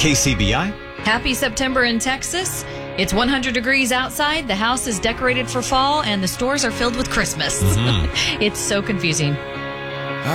KCBI. Happy September in Texas. It's 100 degrees outside, the house is decorated for fall, and the stores are filled with Christmas. It's so confusing.